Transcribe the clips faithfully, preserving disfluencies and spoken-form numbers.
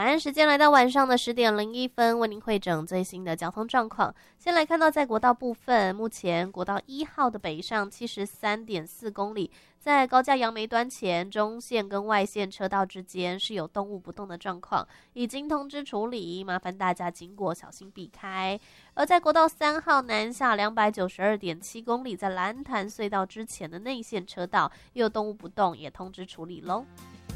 岸时间来到晚上的十点零一分，为您汇整最新的交通状况。先来看到在国道部分，目前国道一号的北上七十三点四公里，在高架杨梅端前中线跟外线车道之间是有动物不动的状况，已经通知处理，麻烦大家经过小心避开。而在国道三号南下两百九十二点七公里，在蓝潭隧道之前的内线车道也有动物不动，也通知处理咯。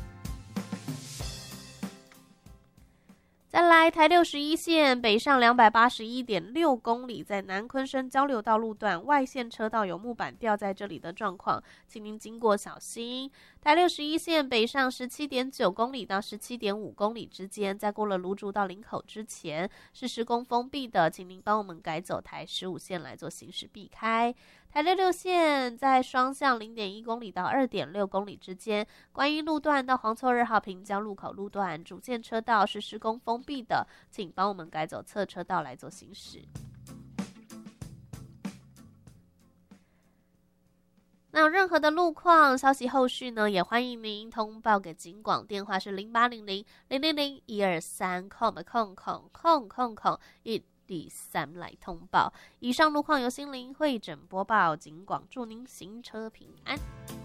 再来，台六十一线北上两百八十一点六公里，在南昆生交流道路段外线车道有木板掉在这里的状况，请您经过小心。台六十一线北上十七点九公里到十七点五公里之间，在过了芦竹到林口之前是施工封闭的，请您帮我们改走台十五线来做行驶避开。台六六线在双向零点一公里到二点六公里之间，观音路段到黄厝二号平交路口路段主线车道是施工封闭的，请帮我们改走侧车道来做行驶。那有任何的路况消息后续呢，也欢迎您通报给警广，电话是零八零零零零零一二三空空空空空空一第三来通报。以上路况由心灵会诊播报，警广祝您行车平安。